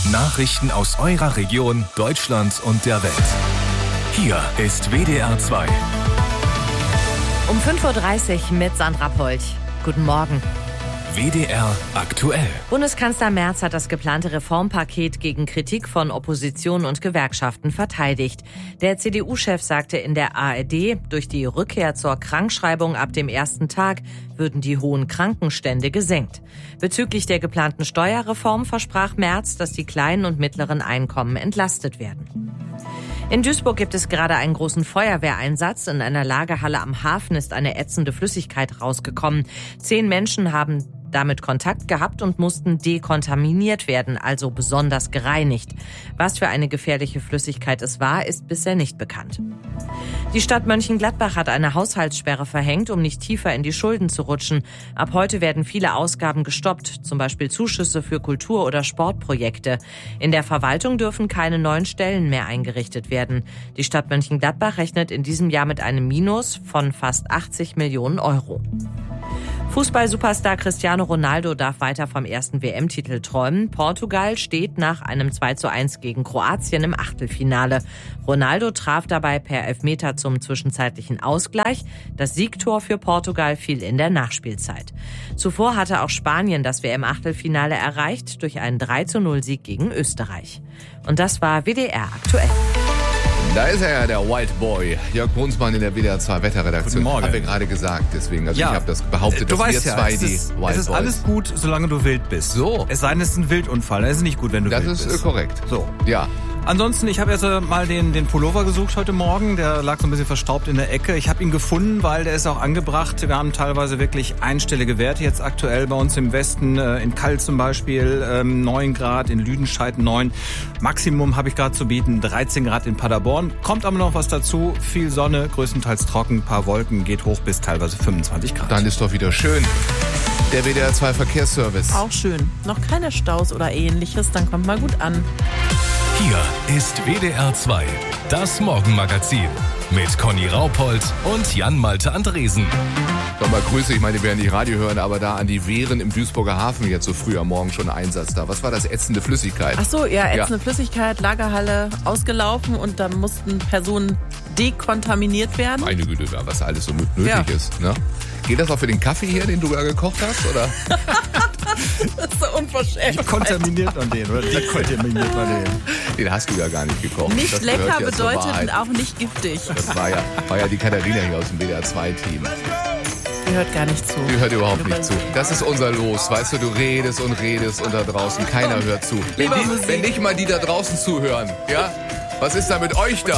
Nachrichten aus eurer Region, Deutschland und der Welt. Hier ist WDR 2. Um 5.30 Uhr mit Sandra Polt. Guten Morgen. WDR aktuell. Bundeskanzler Merz hat das geplante Reformpaket gegen Kritik von Opposition und Gewerkschaften verteidigt. Der CDU-Chef sagte in der ARD, durch die Rückkehr zur Krankschreibung ab dem ersten Tag würden die hohen Krankenstände gesenkt. Bezüglich der geplanten Steuerreform versprach Merz, dass die kleinen und mittleren Einkommen entlastet werden. In Duisburg gibt es gerade einen großen Feuerwehreinsatz. In einer Lagerhalle am Hafen ist eine ätzende Flüssigkeit rausgekommen. 10 Menschen haben damit Kontakt gehabt und mussten dekontaminiert werden, also besonders gereinigt. Was für eine gefährliche Flüssigkeit es war, ist bisher nicht bekannt. Die Stadt Mönchengladbach hat eine Haushaltssperre verhängt, um nicht tiefer in die Schulden zu rutschen. Ab heute werden viele Ausgaben gestoppt, zum Beispiel Zuschüsse für Kultur- oder Sportprojekte. In der Verwaltung dürfen keine neuen Stellen mehr eingerichtet werden. Die Stadt Mönchengladbach rechnet in diesem Jahr mit einem Minus von fast 80 Millionen Euro. Fußball-Superstar Cristiano Ronaldo darf weiter vom ersten WM-Titel träumen. Portugal steht nach einem 2:1 gegen Kroatien im Achtelfinale. Ronaldo traf dabei per Elfmeter zum zwischenzeitlichen Ausgleich. Das Siegtor für Portugal fiel in der Nachspielzeit. Zuvor hatte auch Spanien das WM-Achtelfinale erreicht durch einen 3:0-Sieg gegen Österreich. Und das war WDR aktuell. Da ist er ja, der White Boy. Jörg Brunsmann in der WDR 2 Wetterredaktion. Guten Morgen. Haben wir gerade gesagt, deswegen. Also ja. Ich habe das behauptet, dass wir zwei die White Boys. Es ist alles gut, solange du wild bist. So. Es sei denn, es ist ein Wildunfall. Das ist nicht gut, wenn du wild bist. Das ist korrekt. So. Ja. Ansonsten, ich habe jetzt mal den Pullover gesucht heute Morgen. Der lag so ein bisschen verstaubt in der Ecke. Ich habe ihn gefunden, weil der ist auch angebracht. Wir haben teilweise wirklich einstellige Werte jetzt aktuell bei uns im Westen. In Kall zum Beispiel 9 Grad, in Lüdenscheid 9. Maximum habe ich gerade zu bieten, 13 Grad in Paderborn. Kommt aber noch was dazu. Viel Sonne, größtenteils trocken, paar Wolken, geht hoch bis teilweise 25 Grad. Dann ist doch wieder schön. Der WDR 2 Verkehrsservice. Auch schön. Noch keine Staus oder ähnliches, dann kommt mal gut an. Hier ist WDR 2, das Morgenmagazin mit Conny Raupold und Jan-Malte Andresen. Nochmal Grüße, ich meine, die werden nicht Radio hören, aber da an die Wehren im Duisburger Hafen jetzt so früh am Morgen schon Einsatz da. Was war das? Ätzende Flüssigkeit? Ach so, ja, ätzende Flüssigkeit, Lagerhalle ausgelaufen und dann mussten Personen dekontaminiert werden. Meine Güte, was alles so nötig ist. Ne? Geht das auch für den Kaffee hier, den du ja gekocht hast, oder? Das ist so unverschämt. Wie kontaminiert man den, oder? Dekontaminiert man den? Den hast du ja gar nicht gekocht. Nicht das lecker ja bedeutet auch nicht giftig. Das war ja die Katharina hier aus dem WDR 2-Team. Die hört gar nicht zu. Die hört überhaupt nicht zu. Das ist unser Los. Weißt du redest und da draußen keiner hört zu. Wenn nicht mal die da draußen zuhören, ja? Was ist da mit euch da?